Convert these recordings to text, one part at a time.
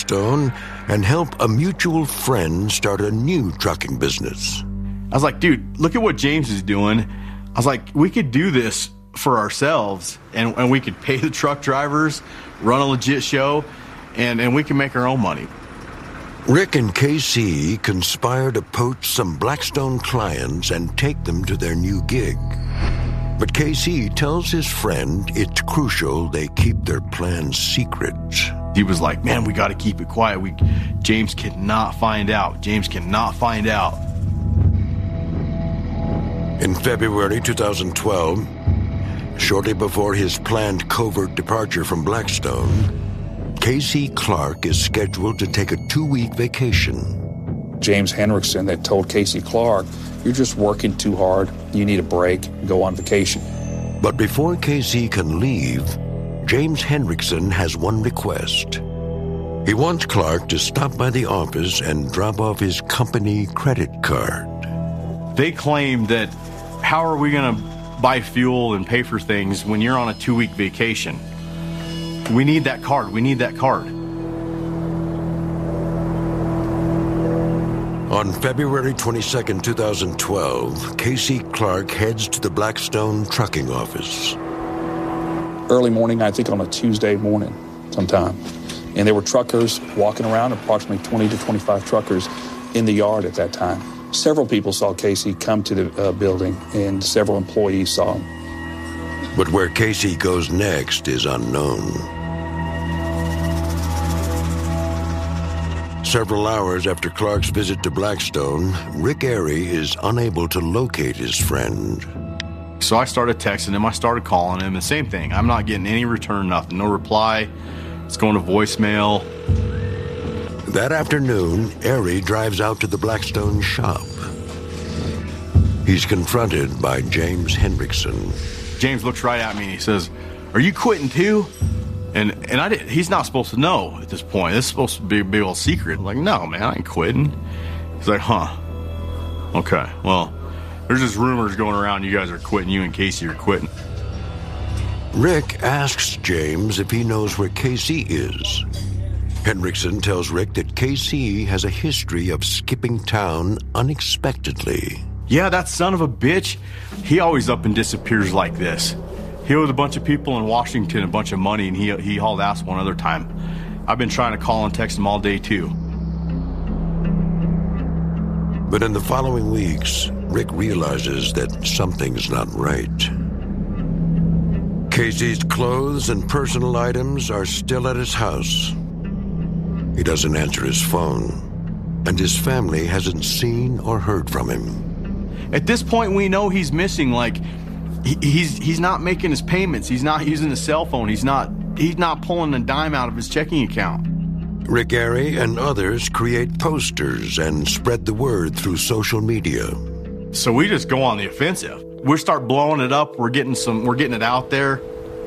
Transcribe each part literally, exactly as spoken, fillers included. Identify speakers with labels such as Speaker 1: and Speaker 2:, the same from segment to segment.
Speaker 1: Blackstone and help a mutual friend start a new trucking business.
Speaker 2: I was like, dude, look at what James is doing. I was like, we could do this for ourselves, and, and we could pay the truck drivers, run a legit show, and, and we can make our own money.
Speaker 1: Rick and K C conspire to poach some Blackstone clients and take them to their new gig. But K C tells his friend it's crucial they keep their plans secret.
Speaker 2: He was like, man, we got to keep it quiet. We, James cannot find out. James cannot find out.
Speaker 1: In February twenty twelve, shortly before his planned covert departure from Blackstone, K C Clark is scheduled to take a two-week vacation.
Speaker 3: James Henriksen that told K C Clark, you're just working too hard, you need a break, go on vacation.
Speaker 1: But before K C can leave, James Henriksen has one request. He wants Clark to stop by the office and drop off his company credit card.
Speaker 2: They claim that how are we going to buy fuel and pay for things when you're on a two-week vacation? We need that card. We need that card.
Speaker 1: On February twenty-second, twenty twelve, K C Clark heads to the Blackstone trucking office.
Speaker 3: Early morning, I think on a Tuesday morning sometime. And there were truckers walking around, approximately twenty to twenty-five truckers in the yard at that time. Several people saw K C come to the uh, building, and several employees saw him.
Speaker 1: But where K C goes next is unknown. Several hours after Clark's visit to Blackstone, Rick Airy is unable to locate his friend.
Speaker 2: So I started texting him, I started calling him, the same thing. I'm not getting any return, nothing, no reply. It's going to voicemail.
Speaker 1: That afternoon, Airy drives out to the Blackstone shop. He's confronted by James Henriksen.
Speaker 2: James looks right at me and he says, are you quitting too? And and I did, he's not supposed to know at this point. This is supposed to be a big old secret. I'm like, no, man, I ain't quitting. He's like, huh. Okay, well, there's just rumors going around you guys are quitting. You and Casey are quitting.
Speaker 1: Rick asks James if he knows where K C is. Henriksen tells Rick that K C has a history of skipping town unexpectedly.
Speaker 2: Yeah, that son of a bitch, he always up and disappears like this. He owed a bunch of people in Washington a bunch of money, and he he hauled ass one other time. I've been trying to call and text him all day, too.
Speaker 1: But in the following weeks, Rick realizes that something's not right. Casey's clothes and personal items are still at his house. He doesn't answer his phone, and his family hasn't seen or heard from him.
Speaker 2: At this point, we know he's missing, like... He, he's he's not making his payments. He's not using his cell phone. He's not he's not pulling a dime out of his checking account.
Speaker 1: Rick Airy and others create posters and spread the word through social media.
Speaker 2: So we just go on the offensive. We start blowing it up. We're getting some. We're getting it out there.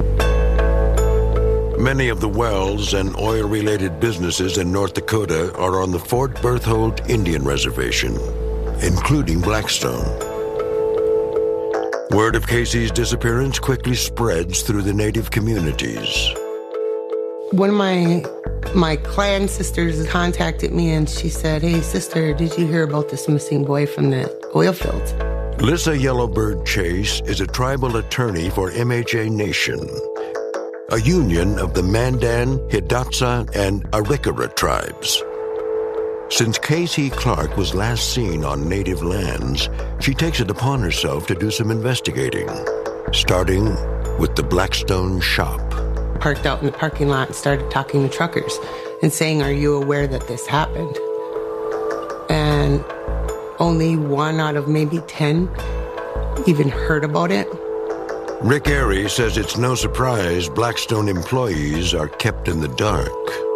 Speaker 1: Many of the wells and oil-related businesses in North Dakota are on the Fort Berthold Indian Reservation, including Blackstone. Word of Casey's disappearance quickly spreads through the native communities.
Speaker 4: One of my my clan sisters contacted me and she said, hey, sister, did you hear about this missing boy from the oil fields?
Speaker 1: Lissa Yellowbird Chase is a tribal attorney for M H A Nation, a union of the Mandan, Hidatsa, and Arikara tribes. Since K C Clark was last seen on native lands, she takes it upon herself to do some investigating, starting with the Blackstone shop.
Speaker 4: Parked out in the parking lot and started talking to truckers and saying, are you aware that this happened? And only one out of maybe ten even heard about it.
Speaker 1: Rick Airy says it's no surprise Blackstone employees are kept in the dark.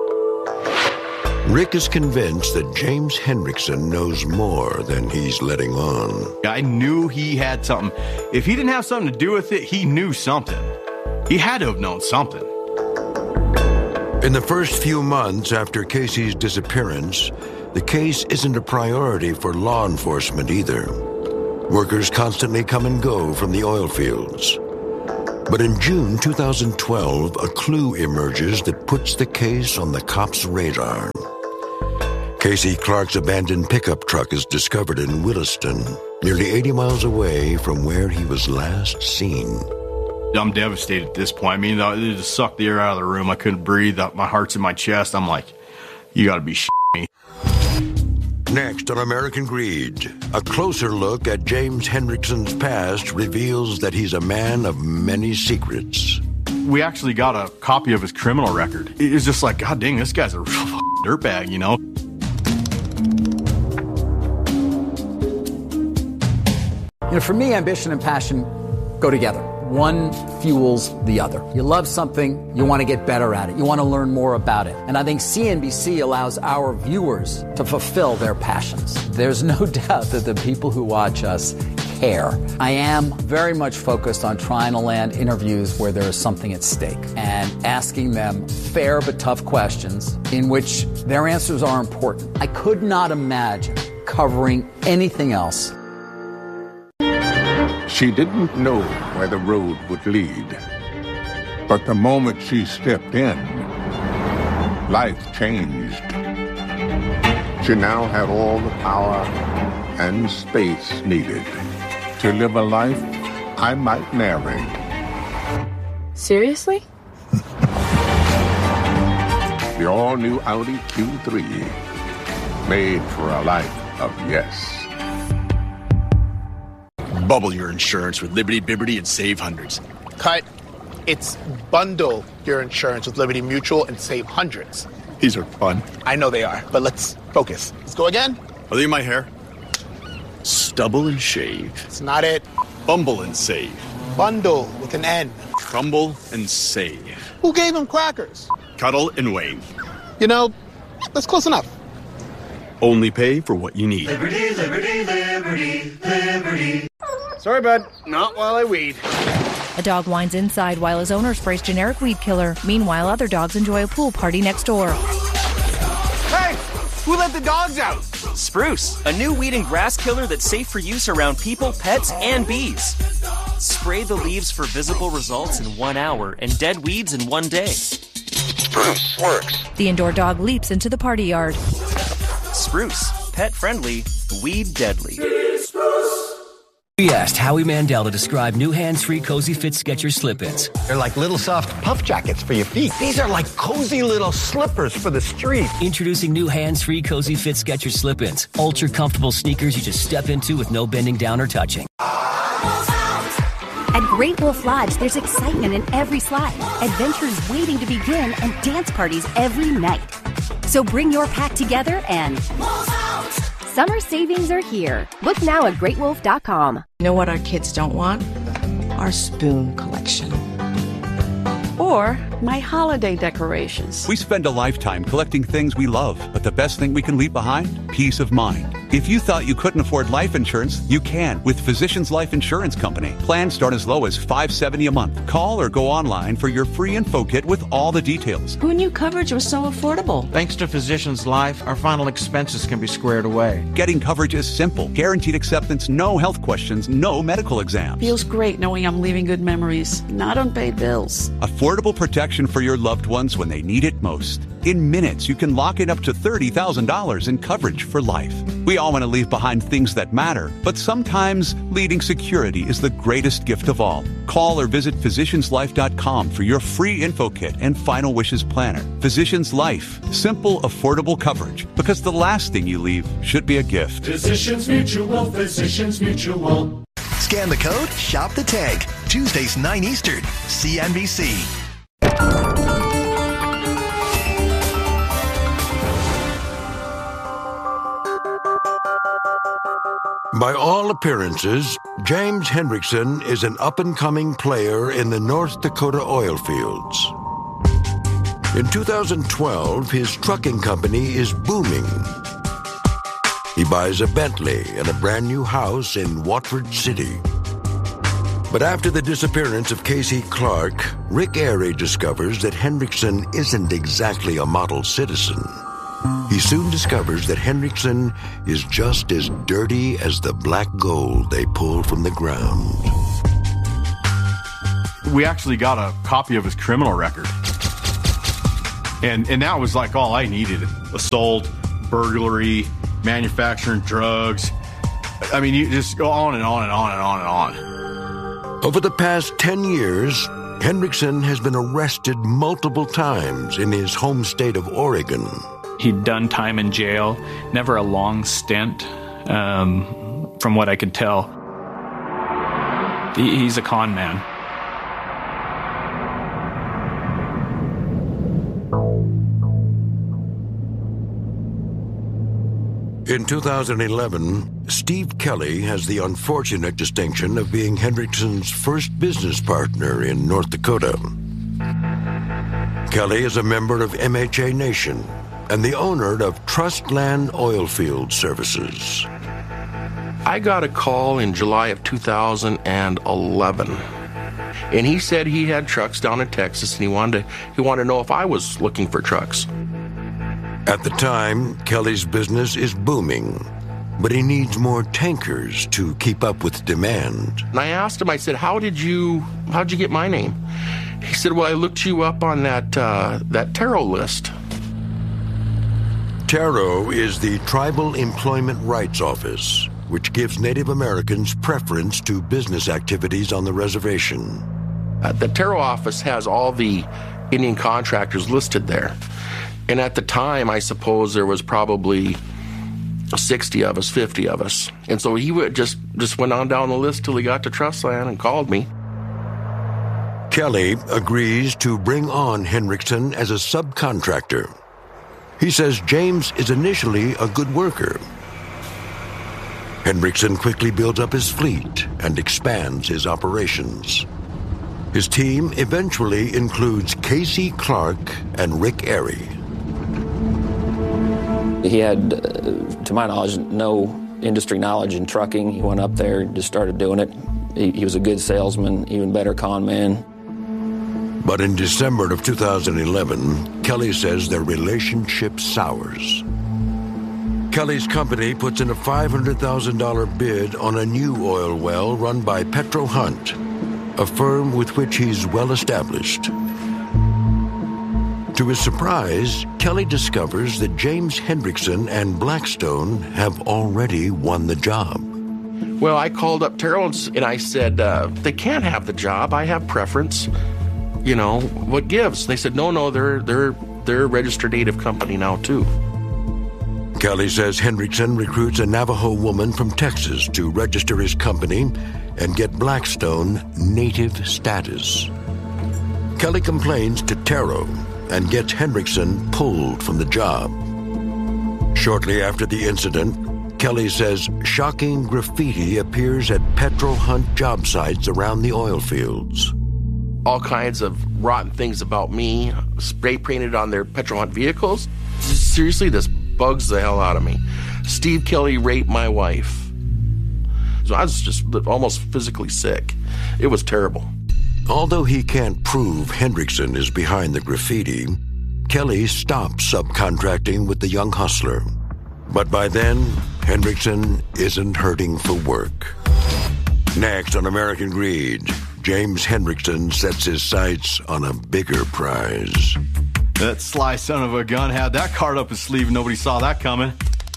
Speaker 1: Rick is convinced that James Henriksen knows more than he's letting on.
Speaker 2: I knew he had something. If he didn't have something to do with it, he knew something. He had to have known something.
Speaker 1: In the first few months after Casey's disappearance, the case isn't a priority for law enforcement either. Workers constantly come and go from the oil fields. But in June twenty twelve, a clue emerges that puts the case on the cops' radar. Casey Clark's abandoned pickup truck is discovered in Williston, nearly eighty miles away from where he was last seen.
Speaker 2: I'm devastated at this point. I mean, it just sucked the air out of the room. I couldn't breathe. My heart's in my chest. I'm like, you got to be shitting me.
Speaker 1: Next on American Greed, a closer look at James Hendrickson's past reveals that he's a man of many secrets.
Speaker 2: We actually got a copy of his criminal record. It was just like, God dang, this guy's a real dirtbag, you know?
Speaker 5: You know, for me, ambition and passion go together. One fuels the other. You love something, you want to get better at it. You want to learn more about it. And I think C N B C allows our viewers to fulfill their passions. There's no doubt that the people who watch us care. I am very much focused on trying to land interviews where there is something at stake and asking them fair but tough questions in which their answers are important. I could not imagine covering anything else.
Speaker 6: She didn't know where the road would lead. But the moment she stepped in, life changed. She now had all the power and space needed to live a life I might narrate.
Speaker 7: Seriously?
Speaker 6: The all-new Audi Q three, made for a life of yes.
Speaker 8: Bubble your insurance with Liberty, Biberty, and save hundreds.
Speaker 9: Cut. It's bundle your insurance with Liberty Mutual and save hundreds.
Speaker 8: These are fun.
Speaker 9: I know they are, but let's focus. Let's go again.
Speaker 8: Are they in my hair? Stubble and shave.
Speaker 9: It's not it.
Speaker 8: Bumble and save.
Speaker 9: Bundle with an N.
Speaker 8: Crumble and save.
Speaker 9: Who gave them crackers?
Speaker 8: Cuddle and wave.
Speaker 9: You know, that's close enough.
Speaker 8: Only pay for what you need.
Speaker 10: Liberty, liberty, liberty, liberty.
Speaker 9: Sorry, bud. Not while I weed.
Speaker 11: A dog whines inside while his owner sprays generic weed killer. Meanwhile, other dogs enjoy a pool party next door.
Speaker 9: Hey! Who let the dogs out?
Speaker 12: Spruce, a new weed and grass killer that's safe for use around people, pets, and bees. Spray the leaves for visible results in one hour and dead weeds in one day.
Speaker 10: Spruce works.
Speaker 11: The indoor dog leaps into the party yard.
Speaker 12: Spruce, pet friendly, weed deadly.
Speaker 13: We asked Howie Mandel to describe new hands-free Cozy Fit Skechers slip-ins.
Speaker 14: They're like little soft puff jackets for your feet. These are like cozy little slippers for the street.
Speaker 13: Introducing new hands-free Cozy Fit Skechers slip-ins. Ultra comfortable sneakers you just step into with no bending down or touching.
Speaker 15: At Great Wolf Lodge, there's excitement in every slide, adventures waiting to begin, and dance parties every night. So bring your pack together and... Summer savings are here. Book now at great wolf dot com.
Speaker 16: You know what our kids don't want? Our spoon collection. Or my holiday decorations.
Speaker 17: We spend a lifetime collecting things we love, but the best thing we can leave behind? Peace of mind. If you thought you couldn't afford life insurance, you can with Physicians Life Insurance Company. Plans start as low as five dollars and seventy cents a month. Call or go online for your free info kit with all the details.
Speaker 16: Who knew coverage was so affordable?
Speaker 18: Thanks to Physicians Life, our final expenses can be squared away.
Speaker 17: Getting coverage is simple. Guaranteed acceptance, no health questions, no medical exams.
Speaker 16: Feels great knowing I'm leaving good memories, not unpaid bills.
Speaker 17: Affordable protection for your loved ones when they need it most. In minutes, you can lock in up to thirty thousand dollars in coverage for life. We all want to leave behind things that matter, but sometimes leading security is the greatest gift of all. Call or visit physicians life dot com for your free info kit and final wishes planner. Physicians Life. Simple, affordable coverage, because the last thing you leave should be a gift.
Speaker 10: Physicians Mutual, Physicians Mutual.
Speaker 19: Scan the code, shop the tag. Tuesdays, nine Eastern, C N B C.
Speaker 1: By all appearances, James Hendrickson is an up-and-coming player in the North Dakota oil fields. In two thousand twelve, his trucking company is booming. He buys a Bentley and a brand new house in Watford City. But after the disappearance of Casey Clark, Rick Airy discovers that Hendrickson isn't exactly a model citizen. He soon discovers that Hendrickson is just as dirty as the black gold they pull from the ground.
Speaker 2: We actually got a copy of his criminal record. And and that was like all I needed. Assault, burglary, manufacturing drugs. I mean, you just go on and on and on and on and on.
Speaker 1: Over the past ten years, Hendrickson has been arrested multiple times in his home state of Oregon.
Speaker 7: He'd done time in jail, never a long stint, um, from what I could tell. He, he's a con man.
Speaker 1: In two thousand eleven, Steve Kelly has the unfortunate distinction of being Hendrickson's first business partner in North Dakota. Kelly is a member of M H A Nation and the owner of Trustland Oilfield Services.
Speaker 20: I got a call in July of two thousand eleven, and he said he had trucks down in Texas, and he wanted to, he wanted to know if I was looking for trucks.
Speaker 1: At the time, Kelly's business is booming, but he needs more tankers to keep up with demand.
Speaker 20: And I asked him, I said, how did you, how'd you get my name? He said, well, I looked you up on that, uh, that Taro list.
Speaker 1: Taro is the Tribal Employment Rights Office, which gives Native Americans preference to business activities on the reservation.
Speaker 20: Uh, the Taro office has all the Indian contractors listed there. And at the time, I suppose there was probably sixty of us, fifty of us. And so he would just, just went on down the list till he got to Trustland and called me.
Speaker 1: Kelly agrees to bring on Hendrickson as a subcontractor. He says James is initially a good worker. Hendrickson quickly builds up his fleet and expands his operations. His team eventually includes Casey Clark and Rick Airy.
Speaker 21: He had, uh, to my knowledge, no industry knowledge in trucking. He went up there and just started doing it. He, he was a good salesman, even better con man.
Speaker 1: But in December of two thousand eleven, Kelly says their relationship sours. Kelly's company puts in a five hundred thousand dollars bid on a new oil well run by Petro Hunt, a firm with which he's well established. To his surprise, Kelly discovers that James Hendrickson and Blackstone have already won the job.
Speaker 20: Well, I called up Taro and I said, uh, they can't have the job. I have preference. You know, what gives? They said, no, no, they're, they're, they're a registered native company now, too.
Speaker 1: Kelly says Hendrickson recruits a Navajo woman from Texas to register his company and get Blackstone native status. Kelly complains to Taro and gets Hendrickson pulled from the job. Shortly after the incident, Kelly says shocking graffiti appears at Petro Hunt job sites around the oil fields.
Speaker 20: All kinds of rotten things about me, spray painted on their Petro Hunt vehicles. Seriously, this bugs the hell out of me. Steve Kelly raped my wife. So I was just almost physically sick. It was terrible.
Speaker 1: Although he can't prove Hendrickson is behind the graffiti, Kelly stops subcontracting with the young hustler. But by then, Hendrickson isn't hurting for work. Next on American Greed, James Hendrickson sets his sights on a bigger prize.
Speaker 2: That sly son of a gun had that card up his sleeve and nobody saw that coming.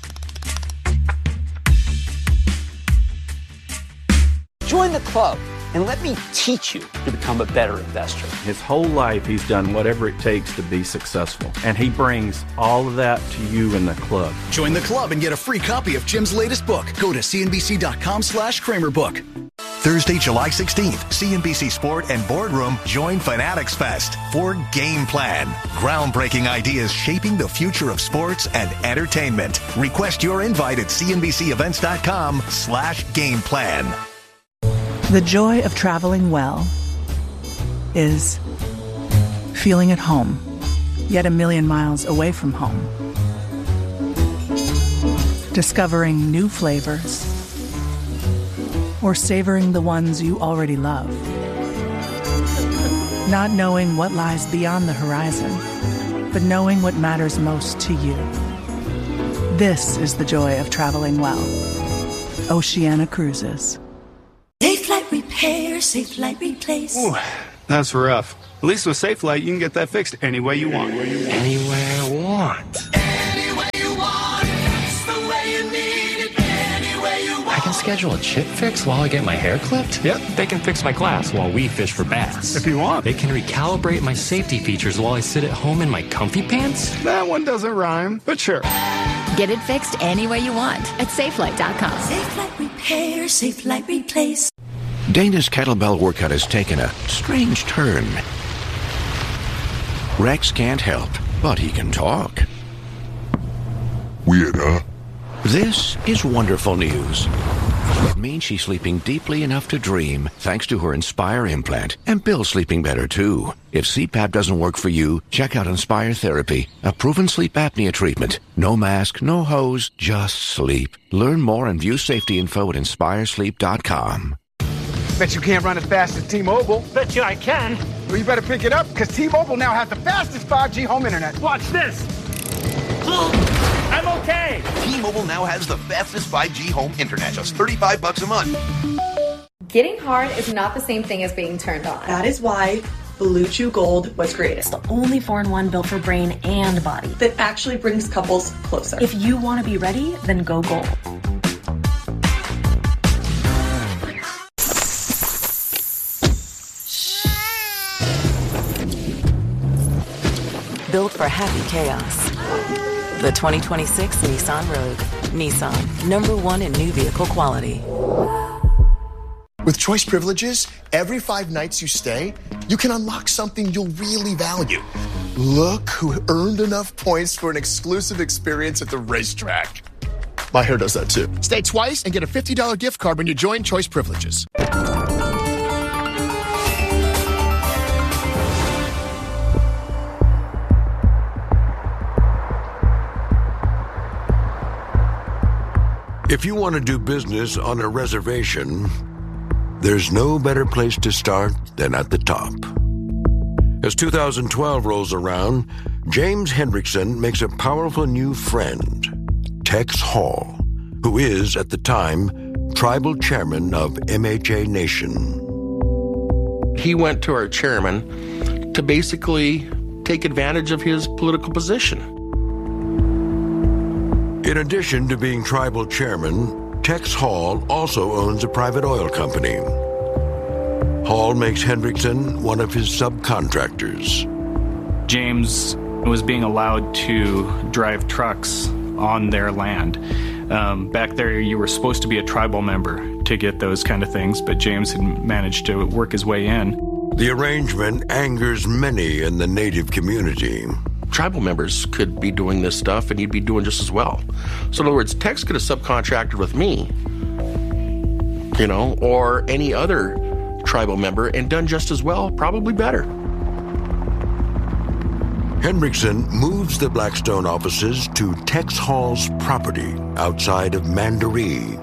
Speaker 22: Join the club and let me teach you to become a better investor.
Speaker 23: His whole life, he's done whatever it takes to be successful. And he brings all of that to you in the club.
Speaker 24: Join the club and get a free copy of Jim's latest book. Go to cnbc.com slash Kramer book.
Speaker 19: Thursday, July sixteenth, C N B C Sport and Boardroom join Fanatics Fest for Game Plan. Groundbreaking ideas shaping the future of sports and entertainment. Request your invite at cnbcevents.com slash game plan.
Speaker 25: The joy of traveling well is feeling at home, yet a million miles away from home. Discovering new flavors or savoring the ones you already love. Not knowing what lies beyond the horizon, but knowing what matters most to you. This is the joy of traveling well. Oceania Cruises.
Speaker 10: Safe Flight Repair, Safe Flight Replace.
Speaker 26: Ooh, that's rough. At least with Safe Flight, you can get that fixed any way you want.
Speaker 20: Any way I want.
Speaker 10: Any way you want.
Speaker 3: schedule a chip fix while I get my hair clipped?
Speaker 4: Yep, they can fix my glass while we fish for bass. If you want.
Speaker 3: They can recalibrate my safety features while I sit at home in my comfy pants?
Speaker 4: That one doesn't rhyme, but sure.
Speaker 5: Get it fixed any way you want at Safelite dot com.
Speaker 10: Safelite Repair, Safelite Replace.
Speaker 1: Dana's kettlebell workout has taken a strange turn. Rex can't help, but he can talk.
Speaker 6: Weird, huh?
Speaker 1: This is wonderful news. It means she's sleeping deeply enough to dream, thanks to her Inspire implant. And Bill's sleeping better, too. If C PAP doesn't work for you, check out Inspire Therapy, a proven sleep apnea treatment. No mask, no hose, just sleep. Learn more and view safety info at Inspire Sleep dot com.
Speaker 8: Bet you can't run as fast as T-Mobile.
Speaker 4: Bet you I can.
Speaker 8: Well, you better pick it up, because T-Mobile now has the fastest five G home internet.
Speaker 4: Watch this. I'm okay.
Speaker 9: T-Mobile now has the fastest five G home internet, just thirty-five bucks a month.
Speaker 27: Getting hard is not the same thing as being turned on.
Speaker 28: That is why Blue Chew Gold was created.
Speaker 27: It's the only four in one built for brain and body
Speaker 28: that actually brings couples closer.
Speaker 27: If you want to be ready, then go gold.
Speaker 29: Built for happy chaos. The twenty twenty-six Nissan Rogue. Nissan, number one in new vehicle quality.
Speaker 30: With Choice Privileges, every five nights you stay, you can unlock something you'll really value. Look who earned enough points for an exclusive experience at the racetrack. My hair does that too. Stay twice and get a fifty dollars gift card when you join Choice Privileges.
Speaker 1: If you want to do business on a reservation, there's no better place to start than at the top. As two thousand twelve rolls around, James Hendrickson makes a powerful new friend, Tex Hall, who is, at the time, tribal chairman of M H A Nation.
Speaker 20: He went to our chairman to basically take advantage of his political position.
Speaker 1: In addition to being tribal chairman, Tex Hall also owns a private oil company. Hall makes Hendrickson one of his subcontractors.
Speaker 7: James was being allowed to drive trucks on their land. Um, back there, you were supposed to be a tribal member to get those kind of things, but James had managed to work his way in.
Speaker 1: The arrangement angers many in the native community.
Speaker 20: Tribal members could be doing this stuff and you'd be doing just as well. So in other words, Tex could have subcontracted with me, you know, or any other tribal member and done just as well, probably better.
Speaker 1: Hendrickson moves the Blackstone offices to Tex Hall's property outside of Mandaree.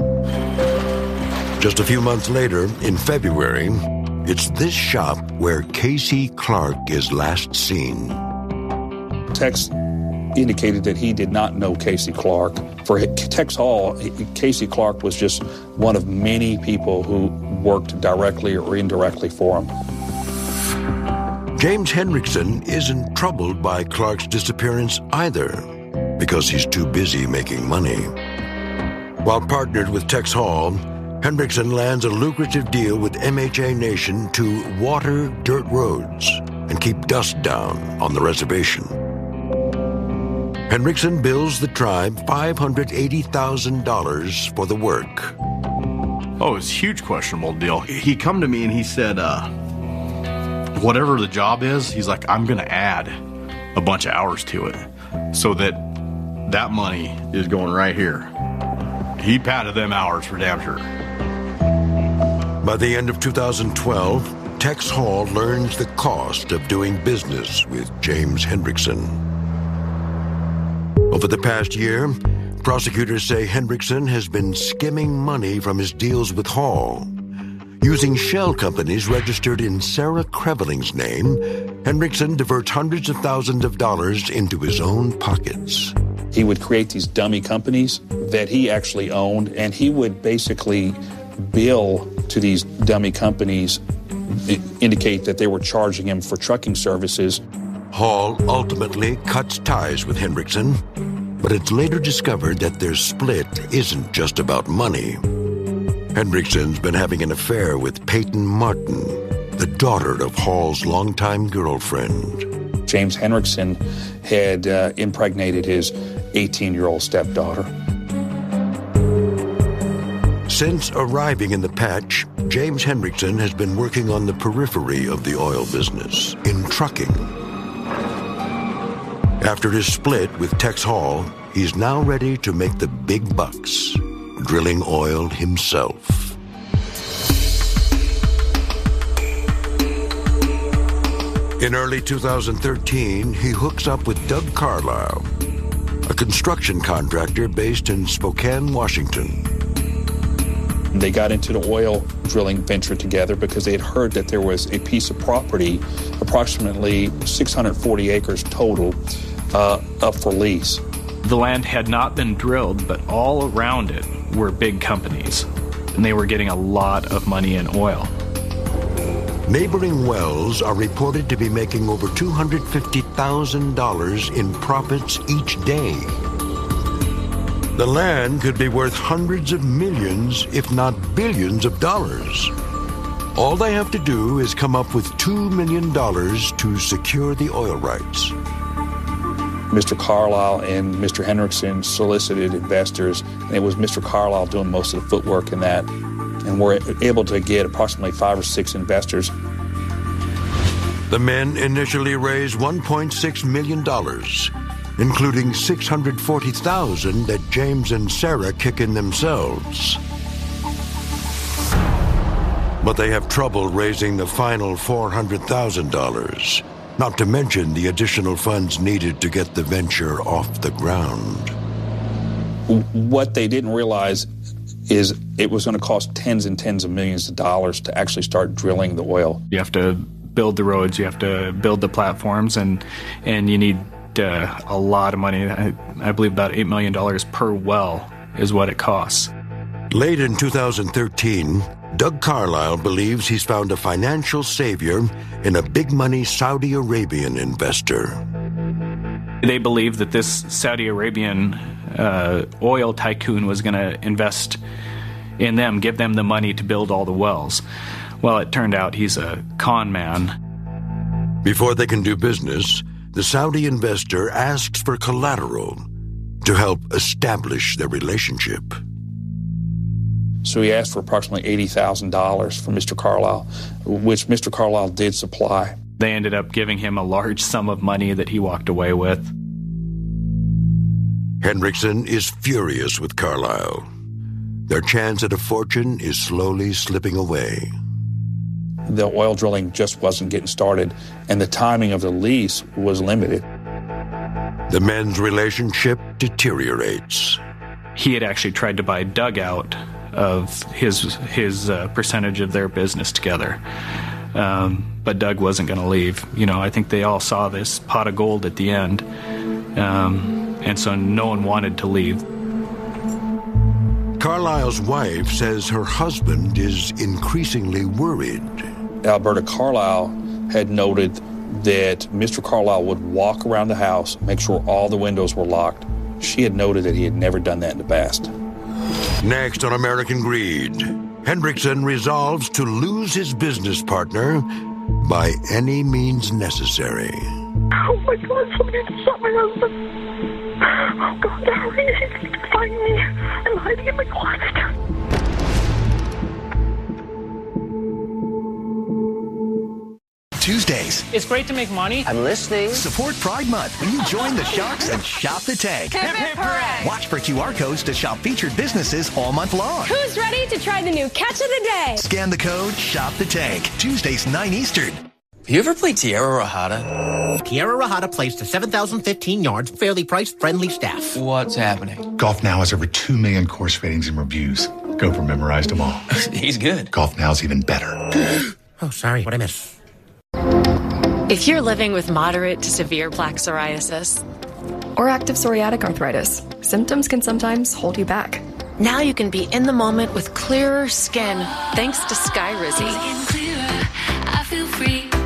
Speaker 1: Just a few months later, in February, it's this shop where Casey Clark is last seen.
Speaker 31: Tex indicated that he did not know Casey Clark. For Tex Hall, Casey Clark was just one of many people who worked directly or indirectly for him.
Speaker 1: James Hendrickson isn't troubled by Clark's disappearance either, because he's too busy making money. While partnered with Tex Hall, Hendrickson lands a lucrative deal with M H A Nation to water dirt roads and keep dust down on the reservation. Hendrickson bills the tribe five hundred eighty thousand dollars for the work.
Speaker 2: Oh, it's a huge questionable deal. He come to me and he said, uh, whatever the job is, he's like, I'm going to add a bunch of hours to it so that that money is going right here. He padded them hours for damn sure.
Speaker 1: By the end of two thousand twelve, Tex Hall learns the cost of doing business with James Hendrickson. Over the past year, prosecutors say Hendrickson has been skimming money from his deals with Hall. Using shell companies registered in Sarah Creveling's name, Hendrickson diverts hundreds of thousands of dollars into his own pockets.
Speaker 31: He would create these dummy companies that he actually owned, and he would basically bill to these dummy companies, indicate that they were charging him for trucking services.
Speaker 1: Hall ultimately cuts ties with Hendrickson But it's later discovered that their split isn't just about money. Henriksen's been having an affair with Peyton Martin, the daughter of Hall's longtime girlfriend.
Speaker 31: James Henriksen had uh, impregnated his eighteen-year-old stepdaughter.
Speaker 1: Since arriving in the patch, James Henriksen has been working on the periphery of the oil business, in trucking. After his split with Tex Hall, he's now ready to make the big bucks, drilling oil himself. In early two thousand thirteen, he hooks up with Doug Carlisle, a construction contractor based in Spokane, Washington.
Speaker 31: They got into the oil drilling venture together because they had heard that there was a piece of property, approximately six hundred forty acres total, uh, up for lease.
Speaker 7: The land had not been drilled, but all around it were big companies, and they were getting a lot of money in oil.
Speaker 1: Neighboring wells are reported to be making over two hundred fifty thousand dollars in profits each day. The land could be worth hundreds of millions, if not billions of dollars. All they have to do is come up with two million dollars to secure the oil rights.
Speaker 31: Mister Carlisle and Mister Henriksen solicited investors, and it was Mister Carlisle doing most of the footwork in that, and we're able to get approximately five or six investors.
Speaker 1: The men initially raised one point six million dollars, including six hundred forty thousand dollars that James and Sarah kick in themselves. But they have trouble raising the final four hundred thousand dollars, not to mention the additional funds needed to get the venture off the ground.
Speaker 31: What they didn't realize is it was going to cost tens and tens of millions of dollars to actually start drilling the oil.
Speaker 7: You have to build the roads, you have to build the platforms, and and you need uh, a lot of money. I, I believe about eight million dollars per well is what it costs.
Speaker 1: Late in two thousand thirteen, Doug Carlisle believes he's found a financial savior in a big-money Saudi Arabian investor.
Speaker 7: They believe that this Saudi Arabian uh, oil tycoon was going to invest in them, give them the money to build all the wells. Well, it turned out he's a con man.
Speaker 1: Before they can do business, the Saudi investor asks for collateral to help establish their relationship.
Speaker 31: So he asked for approximately eighty thousand dollars from Mister Carlisle, which Mister Carlisle did supply.
Speaker 7: They ended up giving him a large sum of money that he walked away with.
Speaker 1: Henriksen is furious with Carlisle. Their chance at a fortune is slowly slipping away.
Speaker 31: The oil drilling just wasn't getting started, and the timing of the lease was limited.
Speaker 1: The men's relationship deteriorates.
Speaker 7: He had actually tried to buy Doug out of his his uh, percentage of their business together. Um, but Doug wasn't going to leave. You know, I think they all saw this pot of gold at the end, um, and so no one wanted to leave.
Speaker 1: Carlisle's wife says her husband is increasingly worried.
Speaker 31: Alberta Carlisle had noted that Mister Carlisle would walk around the house, make sure all the windows were locked. She had noted that he had never done that in the past.
Speaker 1: Next on American Greed, Henriksen resolves to lose his business partner by any means necessary.
Speaker 10: Oh my God, somebody just shot my husband. Oh God, hurry, he's going to find me. I'm hiding in my closet.
Speaker 19: Tuesdays.
Speaker 6: It's great to make money.
Speaker 11: I'm listening.
Speaker 19: Support Pride Month when you join the Sharks and shop the tank.
Speaker 11: Hip, hip, hooray.
Speaker 19: Watch for Q R codes to shop featured businesses all month long.
Speaker 12: Who's ready to try the new catch of the day?
Speaker 19: Scan the code, shop the tank. Tuesdays, nine Eastern.
Speaker 13: You ever play Tierra Rajada? Tierra Rajada plays to seven thousand fifteen yards, fairly priced, friendly staff.
Speaker 11: What's happening?
Speaker 14: Golf Now has over two million course ratings and reviews. Gopher memorized them all.
Speaker 11: He's good.
Speaker 14: Golf Now's even better.
Speaker 13: Oh, sorry. What'd I miss?
Speaker 15: If you're living with moderate to severe plaque psoriasis
Speaker 27: or active psoriatic arthritis, symptoms can sometimes hold you back.
Speaker 15: Now you can be in the moment with clearer skin thanks to Skyrizi.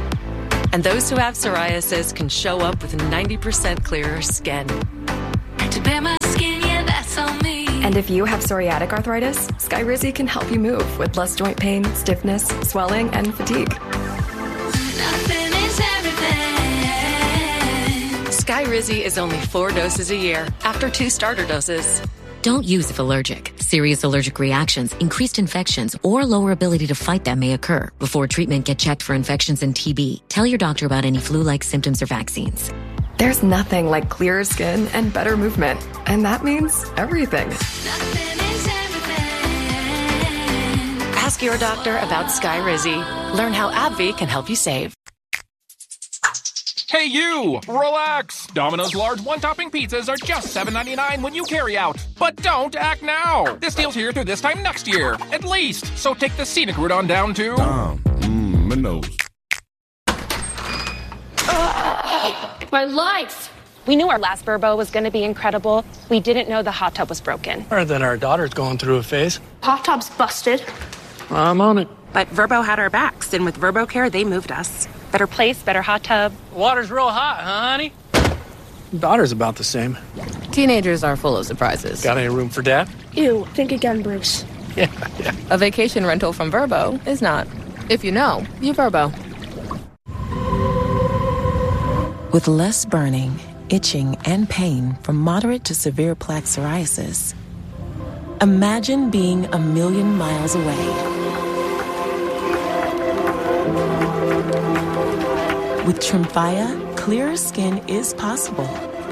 Speaker 15: And those who have psoriasis can show up with ninety percent clearer skin.
Speaker 3: To bare my skin, yeah, that's on me.
Speaker 27: And if you have psoriatic arthritis, Skyrizi can help you move with less joint pain, stiffness, swelling, and fatigue.
Speaker 3: Nothing is everything.
Speaker 15: Skyrizi is only four doses a year after two starter doses.
Speaker 6: Don't use if allergic. Serious allergic reactions, increased infections, or lower ability to fight them may occur. Before treatment, get checked for infections and T B. Tell your doctor about any flu-like symptoms or vaccines.
Speaker 27: There's nothing like clearer skin and better movement. And that means everything.
Speaker 15: Ask your doctor about Skyrizi. Learn how AbbVie can help you save.
Speaker 16: Hey you! Relax! Domino's large one-topping pizzas are just seven ninety-nine when you carry out. But don't act now! This deal's here through this time next year, at least. So take the scenic route on down to...
Speaker 17: Dom, mmm, my nose.
Speaker 12: My life!
Speaker 18: We knew our last Vrbo was going to be incredible. We didn't know the hot tub was broken.
Speaker 21: Or that our daughter's going through a phase.
Speaker 12: Hot tub's busted.
Speaker 21: I'm on it.
Speaker 18: But Vrbo had our backs, and with Vrbo Care, they moved us. Better place, better hot tub.
Speaker 21: Water's real hot, huh, honey? Daughter's about the same.
Speaker 22: Teenagers are full of surprises.
Speaker 21: Got any room for dad?
Speaker 12: Ew, think again, Bruce.
Speaker 21: Yeah, yeah.
Speaker 22: A vacation rental from Vrbo is not. If you know, you Vrbo.
Speaker 29: With less burning, itching, and pain from moderate to severe plaque psoriasis, imagine being a million miles away. With Tremfya, clearer skin is possible.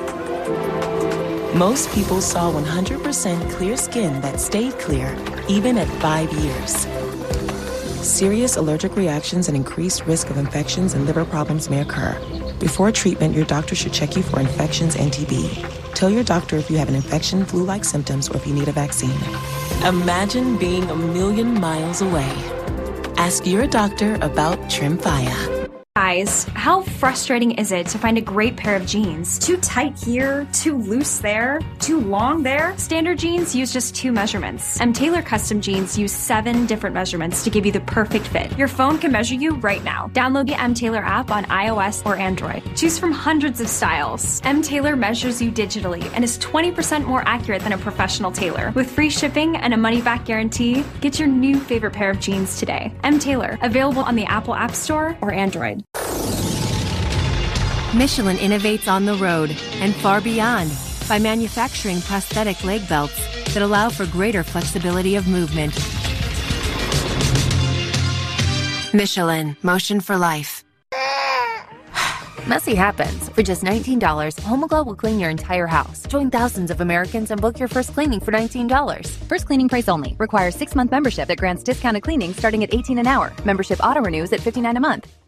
Speaker 29: Most people saw one hundred percent clear skin that stayed clear, even at five years. Serious allergic reactions and increased risk of infections and liver problems may occur. Before treatment, your doctor should check you for infections and T B. Tell your doctor if you have an infection, flu-like symptoms, or if you need a vaccine. Imagine being a million miles away. Ask your doctor about Tremfya.
Speaker 23: Guys, how frustrating is it to find a great pair of jeans? Too tight here, too loose there, too long there? Standard jeans use just two measurements. M. Taylor Custom Jeans use seven different measurements to give you the perfect fit. Your phone can measure you right now. Download the M. Taylor app on iOS or Android. Choose from hundreds of styles. M. Taylor measures you digitally and is twenty percent more accurate than a professional tailor. With free shipping and a money-back guarantee, get your new favorite pair of jeans today. M. Taylor, available on the Apple App Store or Android.
Speaker 24: Michelin innovates on the road and far beyond by manufacturing prosthetic leg belts that allow for greater flexibility of movement. Michelin, motion for life.
Speaker 25: Messy happens. For just nineteen dollars, HomeGlow will clean your entire house. Join thousands of Americans and book your first cleaning for nineteen dollars.
Speaker 5: First cleaning price only. Requires six-month membership that grants discounted cleaning starting at eighteen dollars an hour. Membership auto-renews at fifty-nine dollars a month.